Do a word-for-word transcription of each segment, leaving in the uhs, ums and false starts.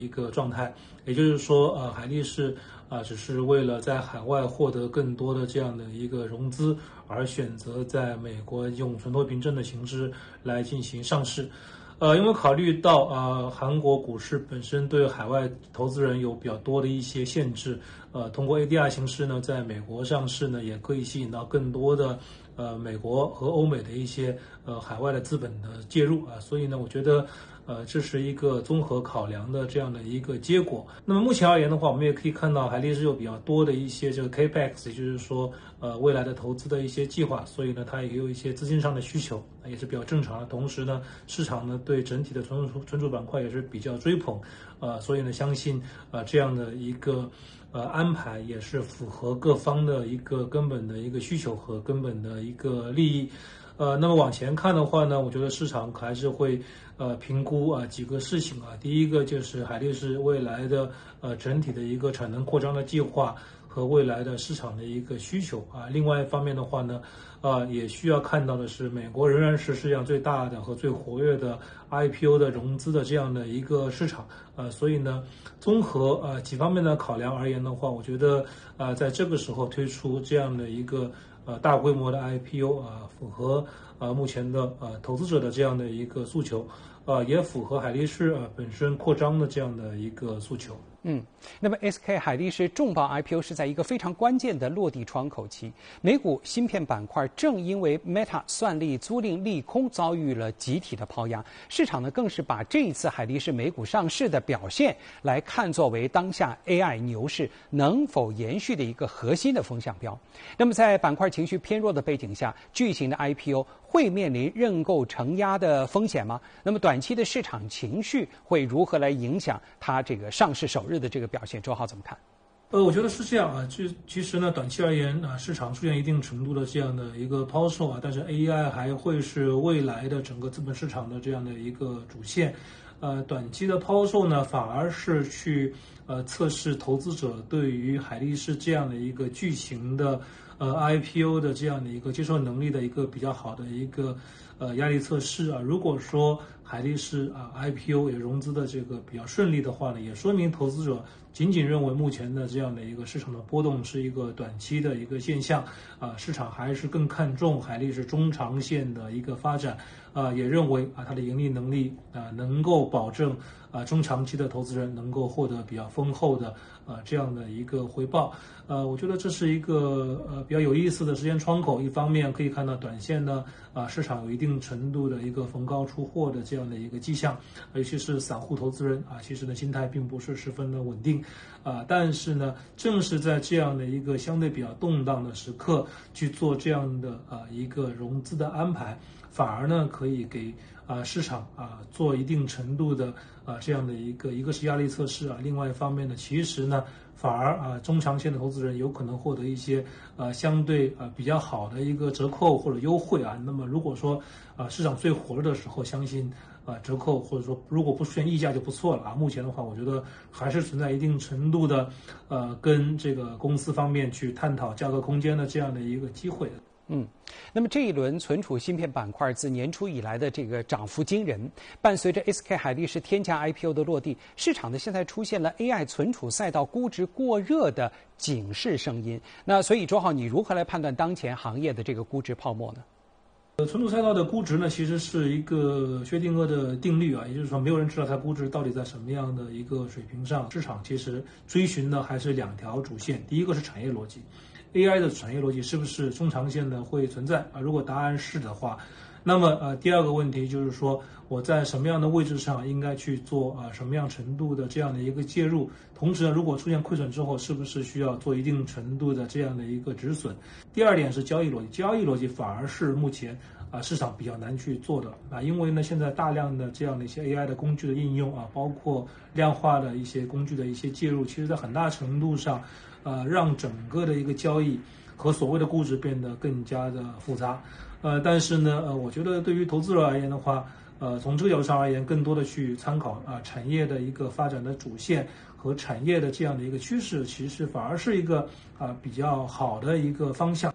一个状态，也就是说，呃，海力士啊、呃，只是为了在海外获得更多的这样的一个融资，而选择在美国用存托凭证的形式来进行上市。呃，因为考虑到呃韩国股市本身对海外投资人有比较多的一些限制，呃，通过 A D R 形式呢，在美国上市呢，也可以吸引到更多的呃美国和欧美的一些呃海外的资本的介入啊，所以呢，我觉得。呃，这是一个综合考量的这样的一个结果。那么目前而言的话，我们也可以看到海力士有比较多的一些这个 Capex， 也就是说，呃，未来的投资的一些计划，所以呢，它也有一些资金上的需求，也是比较正常的。同时呢，市场呢对整体的存储存储板块也是比较追捧，呃，所以呢，相信呃这样的一个呃安排也是符合各方的一个根本的一个需求和根本的一个利益。呃，那么往前看的话呢，我觉得市场还是会呃评估啊几个事情啊。第一个就是海力士未来的呃整体的一个产能扩张的计划和未来的市场的一个需求啊。另外一方面的话呢，呃也需要看到的是，美国仍然是世界上最大的和最活跃的 I P O 的融资的这样的一个市场，呃，所以呢，综合呃几方面的考量而言的话，我觉得呃在这个时候推出这样的一个。呃，大规模的 I P O 啊，符合呃目前的呃投资者的这样的一个诉求，呃，也符合海力士呃本身扩张的这样的一个诉求。 嗯，那么 S K 海力士重磅 I P O 是在一个非常关键的落地窗口期，美股芯片板块正因为 Meta 算力租赁利空遭遇了集体的抛压，市场呢更是把这一次海力士美股上市的表现来看作为当下 A I 牛市能否延续的一个核心的风向标。那么在板块情绪偏弱的背景下，巨型的 I P O 会面临认购承压的风险吗？那么短期的市场情绪会如何来影响它这个上市首日的这个表现？周浩怎么看？ 呃，我觉得是这样啊，其其实呢，短期而言啊，市场出现一定程度的这样的一个抛售啊，但是 A I 还会是未来的整个资本市场的这样的一个主线。呃，短期的抛售呢，反而是去呃测试投资者对于海力士这样的一个巨型的呃 I P O 的这样的一个接受能力的一个比较好的一个呃压力测试啊。如果说海力士啊 I P O 也融资的这个比较顺利的话呢，也说明投资者仅仅认为目前的这样的一个市场的波动是一个短期的一个现象啊，市场还是更看重海力士中长线的一个发展啊，也认为啊它的盈利能力啊能够保证啊中长期的投资人能够获得比较丰厚的啊这样的一个回报。呃，我觉得这是一个呃比较有意思的时间窗口。一方面可以看到短线呢啊市场有一定程度的一个逢高出货的这样的一个迹象，尤其是散户投资人啊，其实呢心态并不是十分的稳定啊。但是呢，正是在这样的一个相对比较动荡的时刻去做这样的啊一个融资的安排，反而呢可以给啊市场啊做一定程度的啊这样的一个一个是压力测试啊，另外一方面呢，其实呢反而啊中长线的投资人有可能获得一些呃相对呃比较好的一个折扣或者优惠啊。那么如果说啊市场最火热的时候，相信啊折扣或者说如果不出现溢价就不错了啊。目前的话，我觉得还是存在一定程度的呃跟这个公司方面去探讨价格空间的这样的一个机会。 嗯，那么这一轮存储芯片板块自年初以来的这个涨幅惊人，伴随着 S K 海力士天价 I P O 的落地，市场呢现在出现了 A I 存储赛道估值过热的警示声音。那所以周浩，你如何来判断当前行业的这个估值泡沫呢？ 呃，存储赛道的估值呢，其实是一个薛定谔的定律啊，也就是说，没有人知道它估值到底在什么样的一个水平上。市场其实追寻的还是两条主线，第一个是产业逻辑 ，A I 的产业逻辑是不是中长线的会存在啊？如果答案是的话，那么呃，第二个问题就是说，我在什么样的位置上应该去做啊、呃、什么样程度的这样的一个介入？同时呢，如果出现亏损之后，是不是需要做一定程度的这样的一个止损？第二点是交易逻辑，交易逻辑反而是目前啊、呃、市场比较难去做的啊，因为呢现在大量的这样的一些 A I 的工具的应用啊，包括量化的一些工具的一些介入，其实在很大程度上，呃，让整个的一个交易和所谓的估值变得更加的复杂。呃，但是呢，呃，我觉得对于投资者而言的话，呃，从这个角度上而言，更多的去参考啊、呃、产业的一个发展的主线和产业的这样的一个趋势，其实反而是一个啊、呃、比较好的一个方向。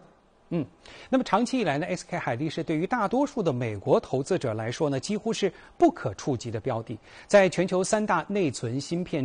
嗯，那么长期以来呢 ，S K 海力士对于大多数的美国投资者来说呢，几乎是不可触及的标的，在全球三大内存芯片